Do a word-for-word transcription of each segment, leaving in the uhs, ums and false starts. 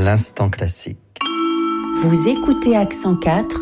l'instant classique. Vous écoutez Accent quatre,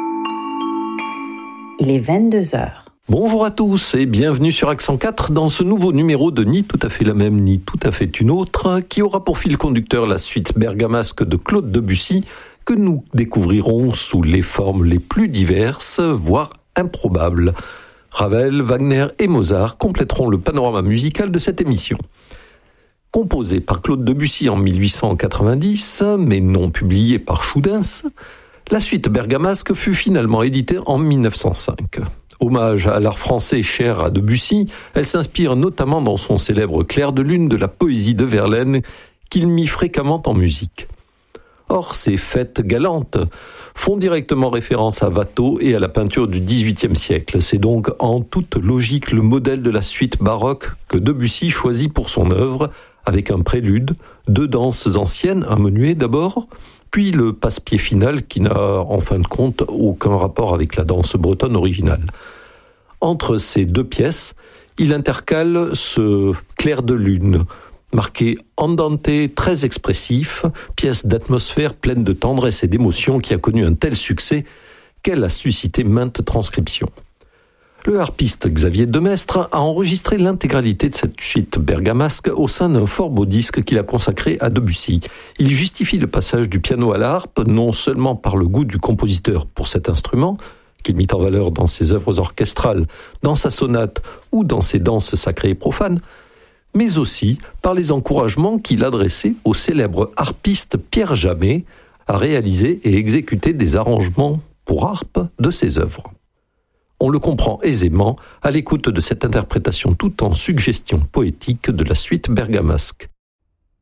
il est vingt-deux heures. Bonjour à tous et bienvenue sur Accent quatre dans ce nouveau numéro de Ni tout à fait la même, ni tout à fait une autre, qui aura pour fil conducteur la suite bergamasque de Claude Debussy, que nous découvrirons sous les formes les plus diverses, voire improbables. Ravel, Wagner et Mozart compléteront le panorama musical de cette émission. Composé par Claude Debussy en mille huit cent quatre-vingt-dix, mais non publié par Schudens, la suite bergamasque fut finalement éditée en mille neuf cent cinq. Hommage à l'art français cher à Debussy, elle s'inspire notamment dans son célèbre Clair de lune de la poésie de Verlaine, qu'il mit fréquemment en musique. Or, ces fêtes galantes font directement référence à Watteau et à la peinture du dix-huitième siècle. C'est donc en toute logique le modèle de la suite baroque que Debussy choisit pour son œuvre, avec un prélude, deux danses anciennes, un menuet d'abord, puis le passe-pied final qui n'a en fin de compte aucun rapport avec la danse bretonne originale. Entre ces deux pièces, il intercale ce clair de lune, marqué andante très expressif, pièce d'atmosphère pleine de tendresse et d'émotion qui a connu un tel succès qu'elle a suscité maintes transcriptions. Le harpiste Xavier Demestre a enregistré l'intégralité de cette suite bergamasque au sein d'un fort beau disque qu'il a consacré à Debussy. Il justifie le passage du piano à la harpe non seulement par le goût du compositeur pour cet instrument, qu'il mit en valeur dans ses œuvres orchestrales, dans sa sonate ou dans ses danses sacrées et profanes, mais aussi par les encouragements qu'il adressait au célèbre harpiste Pierre Jamet à réaliser et exécuter des arrangements pour harpe de ses œuvres. On le comprend aisément à l'écoute de cette interprétation tout en suggestion poétique de la suite bergamasque.